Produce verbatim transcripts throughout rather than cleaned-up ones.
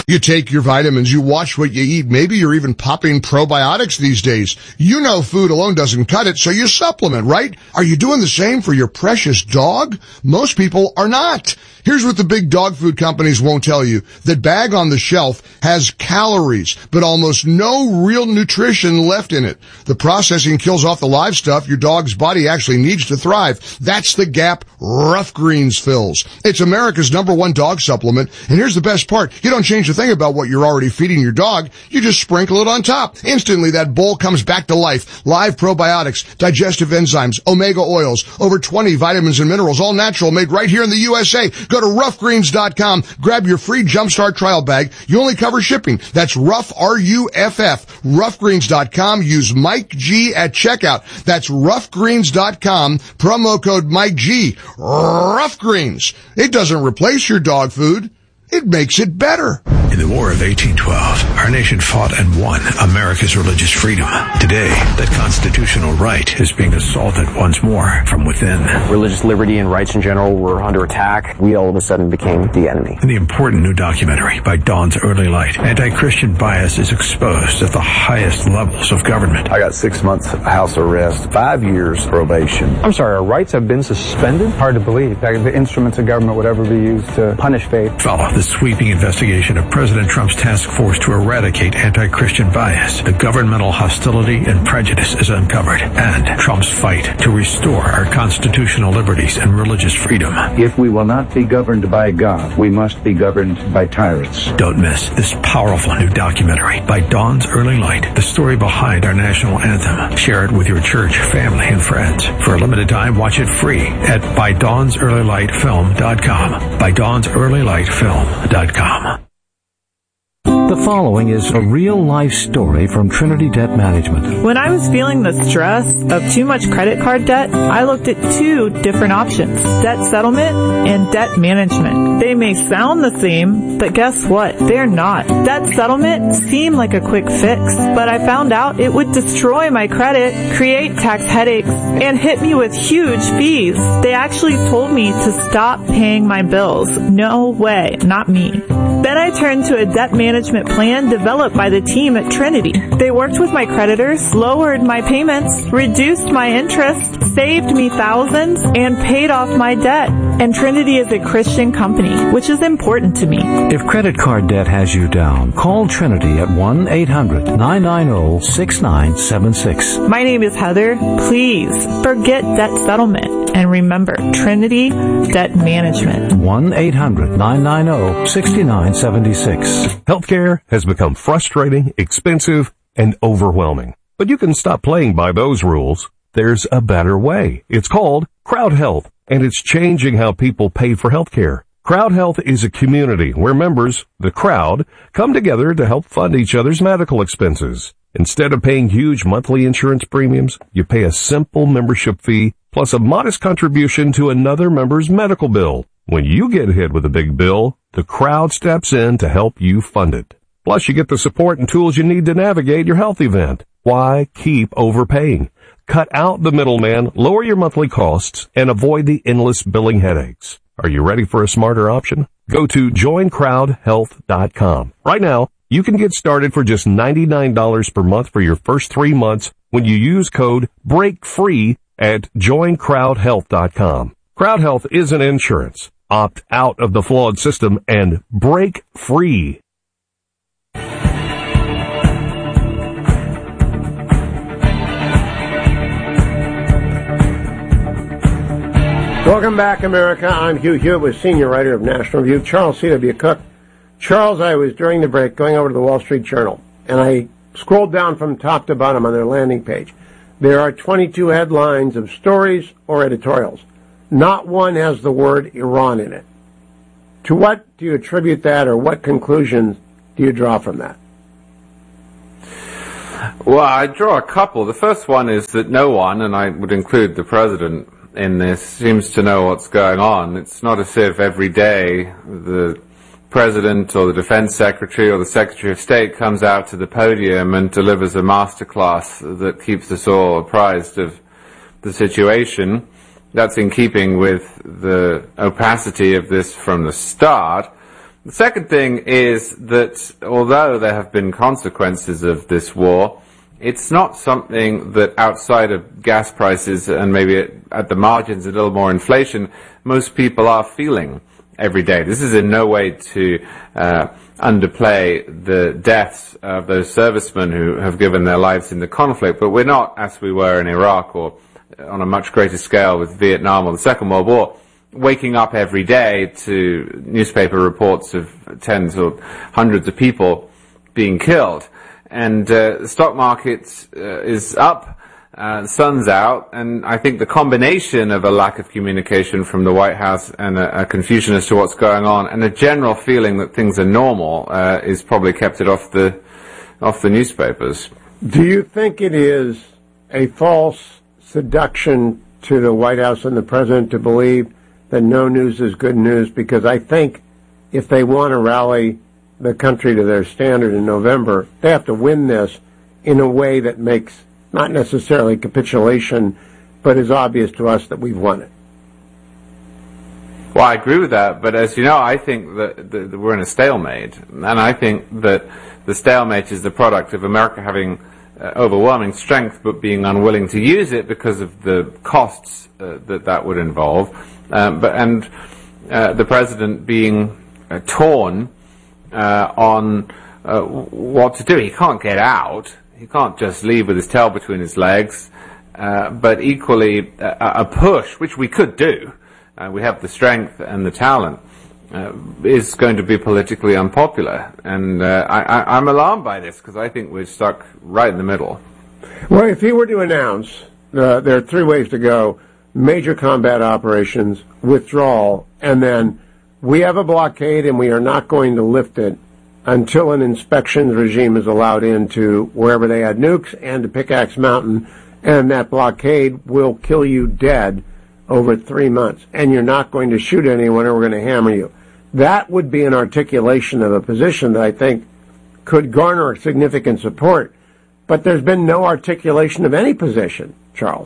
You take your vitamins, you watch what you eat. Maybe you're even popping probiotics these days. You know food alone doesn't cut it, so you supplement, right? Are you doing the same for your precious dog? Most people are not. Here's what the big dog food companies won't tell you. That bag on the shelf has calories, but almost no real nutrition left in it. The processing kills off the live stuff your dog's body actually needs to thrive. That's the gap Rough Greens fills. It's America's number one dog supplement, and here's the best part. You don't change a thing about what you're already feeding your dog. You just sprinkle it on top. Instantly, that bowl comes back to life. Live probiotics, digestive enzymes, omega oils, over twenty vitamins and minerals, all natural, made right here in the U S A. Go to rough greens dot com, grab your free Jumpstart trial bag. You only cover shipping. That's Rough, R U F F, rough greens dot com. Use Mike G at checkout. That's rough greens dot com, promo code Mike G. Rough Greens. It doesn't replace your dog food. It makes it better. In the War of eighteen twelve, our nation fought and won America's religious freedom. Today, that constitutional right is being assaulted once more from within. Religious liberty and rights in general were under attack. We all of a sudden became the enemy. In the important new documentary by Dawn's Early Light, anti-Christian bias is exposed at the highest levels of government. I got six months house arrest, five years probation. I'm sorry, our rights have been suspended? Hard to believe that the instruments of government would ever be used to punish faith. Follow the sweeping investigation of President Trump's task force to eradicate anti-Christian bias. The governmental hostility and prejudice is uncovered, and Trump's fight to restore our constitutional liberties and religious freedom. If we will not be governed by God, we must be governed by tyrants. Don't miss this powerful new documentary by Dawn's Early Light, the story behind our national anthem. Share it with your church, family, and friends. For a limited time, watch it free at by dawns early light film dot com. by dawns early light film dot com. The following is a real-life story from Trinity Debt Management. When I was feeling the stress of too much credit card debt, I looked at two different options, debt settlement and debt management. They may sound the same, but guess what? They're not. Debt settlement seemed like a quick fix, but I found out it would destroy my credit, create tax headaches, and hit me with huge fees. They actually told me to stop paying my bills. No way, not me. Then I turned to a debt management plan developed by the team at Trinity. They worked with my creditors, lowered my payments, reduced my interest, saved me thousands, and paid off my debt. And Trinity is a Christian company, which is important to me. If credit card debt has you down, call Trinity at one eight hundred nine nine zero six nine seven six. My name is Heather. Please forget debt settlement. And remember, Trinity Debt Management. one eight hundred nine nine zero six nine seven six. Healthcare has become frustrating, expensive, and overwhelming. But you can stop playing by those rules. There's a better way. It's called Crowd Health, and it's changing how people pay for healthcare. Crowd Health is a community where members, the crowd, come together to help fund each other's medical expenses. Instead of paying huge monthly insurance premiums, you pay a simple membership fee plus a modest contribution to another member's medical bill. When you get hit with a big bill, the crowd steps in to help you fund it. Plus, you get the support and tools you need to navigate your health event. Why keep overpaying? Cut out the middleman, lower your monthly costs, and avoid the endless billing headaches. Are you ready for a smarter option? Go to join crowd health dot com. Right now, you can get started for just ninety-nine dollars per month for your first three months when you use code BREAKFREE at join crowd health dot com. Crowd Health isn't insurance. Opt out of the flawed system and break free. Welcome back, America. I'm Hugh Hewitt with senior writer of National Review, Charles C W. Cook. Charles, I was, during the break, going over to the Wall Street Journal, and I scrolled down from top to bottom on their landing page. There are twenty-two headlines of stories or editorials. Not one has the word Iran in it. To what do you attribute that, or what conclusions do you draw from that? Well, I draw a couple. The first one is that no one, and I would include the president in this, seems to know what's going on. It's not as if every day the president or the defense secretary or the secretary of state comes out to the podium and delivers a masterclass that keeps us all apprised of the situation. That's in keeping with the opacity of this from the start. The second thing is that although there have been consequences of this war, it's not something that outside of gas prices and maybe at, at the margins a little more inflation, most people are feeling every day. This is in no way to uh, underplay the deaths of those servicemen who have given their lives in the conflict, but we're not, as we were in Iraq or on a much greater scale with Vietnam or the Second World War, waking up every day to newspaper reports of tens or hundreds of people being killed. And uh, the stock market uh, is up, uh, the sun's out, and I think the combination of a lack of communication from the White House and a, a confusion as to what's going on and a general feeling that things are normal uh, is probably kept it off the off the newspapers. Do you think it is a false seduction to the White House and the President to believe that no news is good news? Because I think if they want to rally the country to their standard in November, they have to win this in a way that makes not necessarily capitulation, but is obvious to us that we've won it. Well, I agree with that, but as you know, I think that, that, that we're in a stalemate, and I think that the stalemate is the product of America having uh, overwhelming strength but being unwilling to use it because of the costs uh, that that would involve, um, but and uh, the president being uh, torn Uh, on uh, what to do. He can't get out. He can't just leave with his tail between his legs. Uh, but equally, a, a push, which we could do, uh, we have the strength and the talent, uh, is going to be politically unpopular. And uh, I, I, I'm alarmed by this because I think we're stuck right in the middle. Well, if he were to announce, uh, there are three ways to go: major combat operations, withdrawal, and then we have a blockade and we are not going to lift it until an inspections regime is allowed into wherever they had nukes and to Pickaxe Mountain, and that blockade will kill you dead over three months. And you're not going to shoot anyone or we're going to hammer you. That would be an articulation of a position that I think could garner significant support. But there's been no articulation of any position, Charles.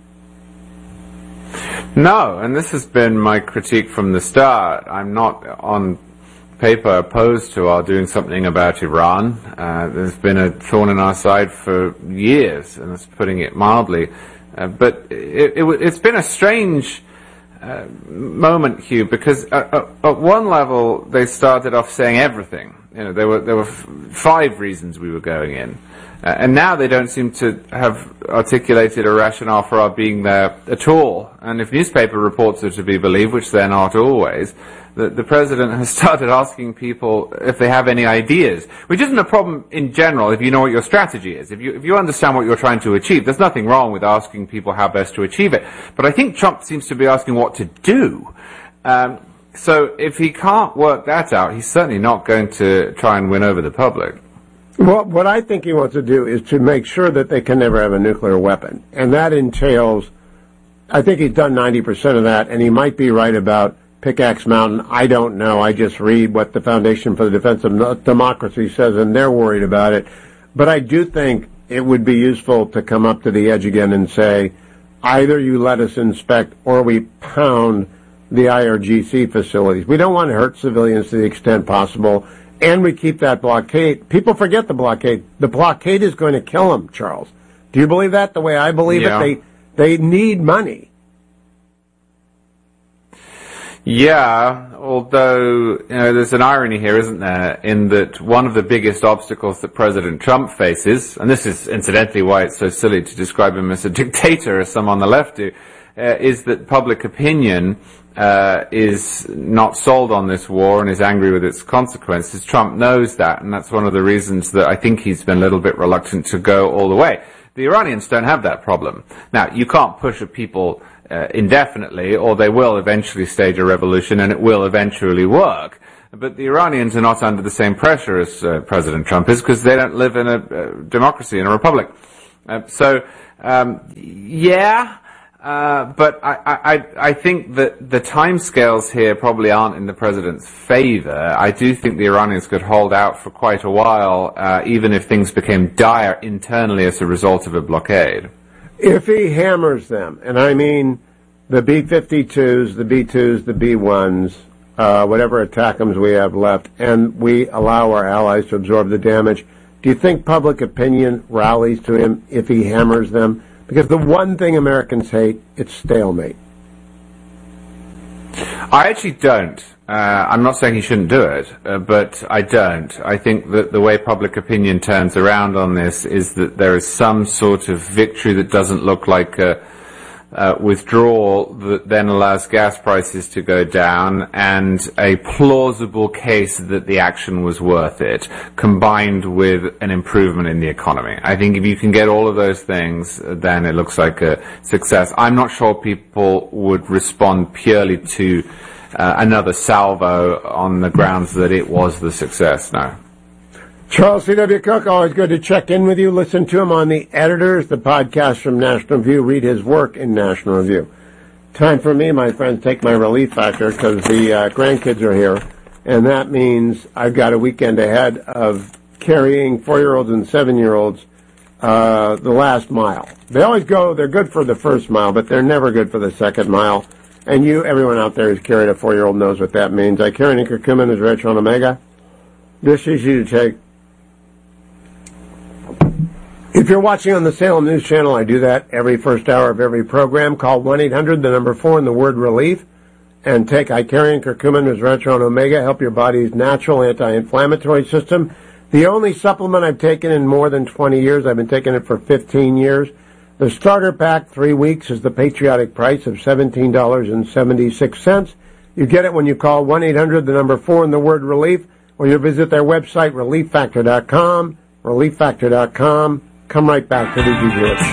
No, and this has been my critique from the start. I'm not on paper opposed to our doing something about Iran. Uh, there's been a thorn in our side for years, and that's putting it mildly. Uh, but it, it, it's been a strange uh, moment, Hugh, because at, at, at one level they started off saying everything. You know, there were there were f- five reasons we were going in. Uh, and now they don't seem to have articulated a rationale for our being there at all. And if newspaper reports are to be believed, which they're not always, the, the president has started asking people if they have any ideas, which isn't a problem in general if you know what your strategy is. If you, if you understand what you're trying to achieve, there's nothing wrong with asking people how best to achieve it. But I think Trump seems to be asking what to do. Um, so if he can't work that out, he's certainly not going to try and win over the public. Well, what I think he wants to do is to make sure that they can never have a nuclear weapon. And that entails, I think he's done ninety percent of that, and he might be right about Pickaxe Mountain. I don't know. I just read what the Foundation for the Defense of Democracy says, and they're worried about it. But I do think it would be useful to come up to the edge again and say, either you let us inspect or we pound the I R G C facilities. We don't want to hurt civilians to the extent possible. And we keep that blockade. People forget the blockade. The blockade is going to kill them, Charles. Do you believe that the way I believe yeah. it? They they need money. Yeah, although, you know, there's an irony here, isn't there, in that one of the biggest obstacles that President Trump faces, and this is incidentally why it's so silly to describe him as a dictator, as some on the left do, uh, is that public opinion Uh, is not sold on this war and is angry with its consequences. Trump knows that, and that's one of the reasons that I think he's been a little bit reluctant to go all the way. The Iranians don't have that problem. Now, you can't push a people uh, indefinitely, or they will eventually stage a revolution, and it will eventually work. But the Iranians are not under the same pressure as uh, President Trump is, because they don't live in a uh, democracy, in a republic. Uh, so, um, yeah... Uh, but I, I, I think that the timescales here probably aren't in the president's favor. I do think the Iranians could hold out for quite a while, uh, even if things became dire internally as a result of a blockade. If he hammers them, and I mean the B fifty-twos, the B twos, the B ones, uh, whatever ATACMS we have left, and we allow our allies to absorb the damage. Do you think public opinion rallies to him if he hammers them? Because the one thing Americans hate, it's stalemate. I actually don't. Uh, I'm not saying he shouldn't do it, uh, but I don't. I think that the way public opinion turns around on this is that there is some sort of victory that doesn't look like a uh, withdrawal that then allows gas prices to go down, and a plausible case that the action was worth it, combined with an improvement in the economy. I think if you can get all of those things, then it looks like a success. I'm not sure people would respond purely to uh, another salvo on the grounds that it was the success, no. Charles C W. Cook, always good to check in with you. Listen to him on The Editors, the podcast from National Review. Read his work in National Review. Time for me, my friends, take my relief factor because the uh, grandkids are here. And that means I've got a weekend ahead of carrying four-year-olds and seven-year-olds uh, the last mile. They always go, they're good for the first mile, but they're never good for the second mile. And you, everyone out there who's carried a four-year-old knows what that means. I carry an curcumin as Retron Omega. This is easy to take. If you're watching on the Salem News Channel, I do that every first hour of every program. Call one eight hundred, the number four, and the word relief, and take Icarian Curcumin, Resveratrol, Omega, help your body's natural anti-inflammatory system. The only supplement I've taken in more than twenty years. I've been taking it for fifteen years. The starter pack, three weeks, is the patriotic price of seventeen dollars and seventy-six cents. You get it when you call one eight hundred, the number four, and the word relief, or you visit their website, relief factor dot com, relief factor dot com. Come right back to the G G.